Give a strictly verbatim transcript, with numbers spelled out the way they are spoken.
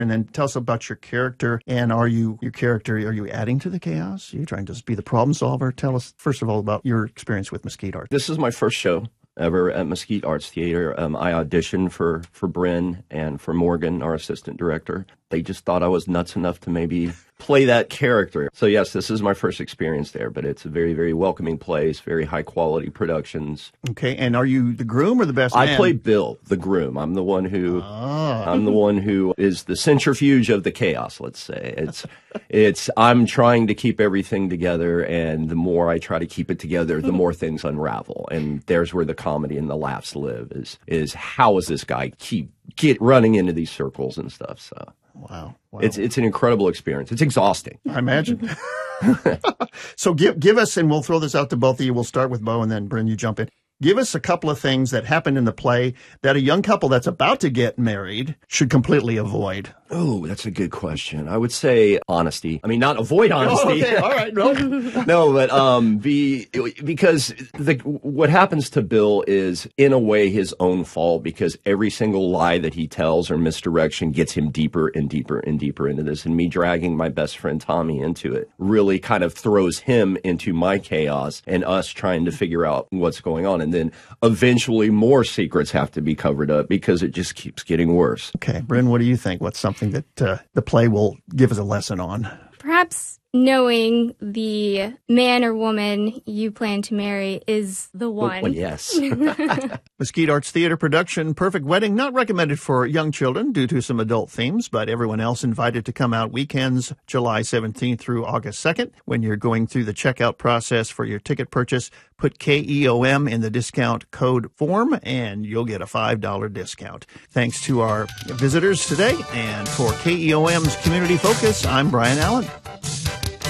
And then tell us about your character. And are you, your character, are you adding to the chaos? Are you trying to be the problem solver? Tell us, first of all, about your experience with Mesquite Art. This is my first show ever at Mesquite Arts Theater. Um, I auditioned for, for Bryn and for Morgan, our assistant director. They just thought I was nuts enough to maybe play that character. So yes, this is my first experience there, but it's a very, very welcoming place, very high quality productions. Okay, and are you the groom or the best man? I play Bill, the groom. I'm the one who, ah. I'm the one who is the centrifuge of the chaos, let's say. It's, it's, I'm trying to keep everything together, and the more I try to keep it together, the more things unravel. And there's where the comedy and the laughs live, is, is how is this guy keep, get running into these circles and stuff, so. Wow. wow. It's it's an incredible experience. It's exhausting. I imagine. So give give us, and we'll throw this out to both of you. We'll start with Bo, and then Bryn, you jump in. Give us a couple of things that happened in the play that a young couple that's about to get married should completely avoid. Oh, that's a good question. I would say honesty. I mean, not avoid honesty. Oh, okay. All right. No, no, but um, be because the what happens to Bill is in a way his own fault, because every single lie that he tells or misdirection gets him deeper and deeper and deeper into this. And me dragging my best friend Tommy into it really kind of throws him into my chaos and us trying to figure out what's going on. And then eventually more secrets have to be covered up because it just keeps getting worse. Okay, Bryn, what do you think? What's something that uh, the play will give us a lesson on? Perhaps knowing the man or woman you plan to marry is the one. Well, yes. Mesquite Arts Theater production, Perfect Wedding, not recommended for young children due to some adult themes, but everyone else invited to come out weekends, July seventeenth through August second. When you're going through the checkout process for your ticket purchase, put K E O M in the discount code form, and you'll get a five dollars discount. Thanks to our visitors today, and for K E O M's Community Focus, I'm Brian Allen.